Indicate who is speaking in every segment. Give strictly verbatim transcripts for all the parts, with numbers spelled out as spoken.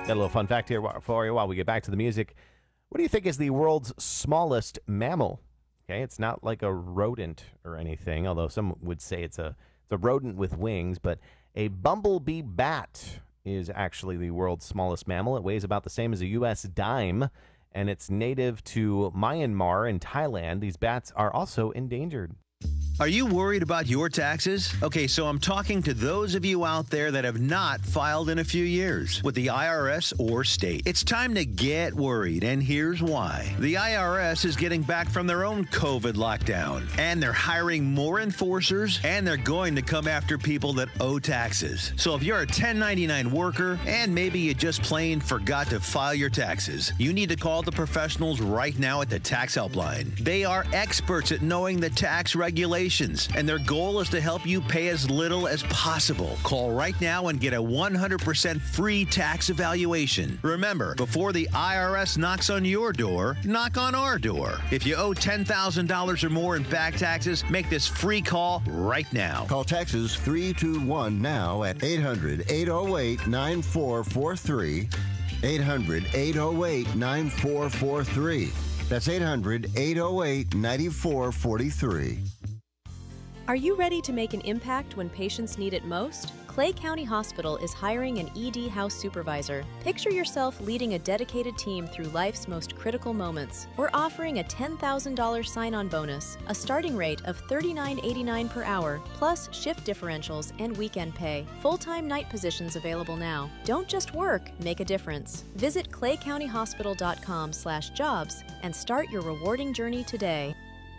Speaker 1: Got a little fun fact here for you while we get back to the music. What do you think is the world's smallest mammal? Okay, it's not like a rodent or anything, although some would say it's a it's a rodent with wings, but a bumblebee bat is actually the world's smallest mammal. It weighs about the same as a U S dime, and it's native to Myanmar and Thailand. These bats are also endangered.
Speaker 2: Are you worried about your taxes? Okay, so I'm talking to those of you out there that have not filed in a few years with the I R S or state. It's time to get worried, and here's why. The I R S is getting back from their own COVID lockdown, and they're hiring more enforcers, and they're going to come after people that owe taxes. So if you're a ten ninety-nine worker, and maybe you just plain forgot to file your taxes, you need to call the professionals right now at the Tax Helpline. They are experts at knowing the tax regulations, and their goal is to help you pay as little as possible. Call right now and get a one hundred percent free tax evaluation. Remember, before the I R S knocks on your door, knock on our door. If you owe ten thousand dollars or more in back taxes, make this free call right now.
Speaker 3: Call Taxes three two one now at eight hundred, eight oh eight, nine four four three. eight hundred, eight oh eight, nine four four three. That's eight hundred, eight oh eight, nine four four three.
Speaker 4: Are you ready to make an impact when patients need it most? Clay County Hospital is hiring an E D house supervisor. Picture yourself leading a dedicated team through life's most critical moments. We're offering a ten thousand dollars sign-on bonus, a starting rate of thirty-nine eighty-nine per hour, plus shift differentials and weekend pay. Full-time night positions available now. Don't just work, make a difference. Visit clay county hospital dot com slash jobs and start your rewarding journey today.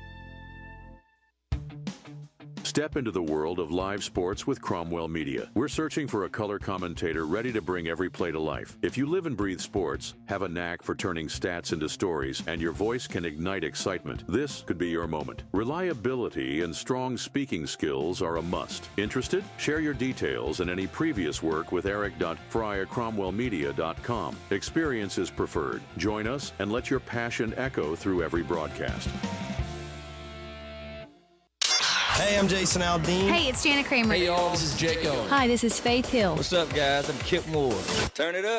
Speaker 5: Step into the world of live sports with Cromwell Media. We're searching for a color commentator ready to bring every play to life. If you live and breathe sports, have a knack for turning stats into stories, and your voice can ignite excitement, this could be your moment. Reliability and strong speaking skills are a must. Interested? Share your details and any previous work with eric dot fry at cromwell media dot com. Experience is preferred. Join us and let your passion echo through every broadcast.
Speaker 6: Hey, I'm Jason Aldean.
Speaker 7: Hey, it's Jana Kramer.
Speaker 8: Hey, y'all, this is Jake Owen.
Speaker 9: Hi, this is Faith Hill.
Speaker 8: What's up, guys? I'm Kip Moore. Turn it up.